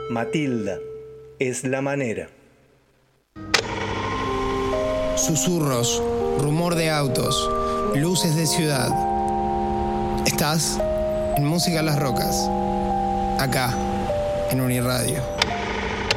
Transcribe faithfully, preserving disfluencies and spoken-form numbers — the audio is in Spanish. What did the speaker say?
Matilda es la manera. Susurros, rumor de autos, luces de ciudad. Estás en Música a las Rocas, acá en Uniradio.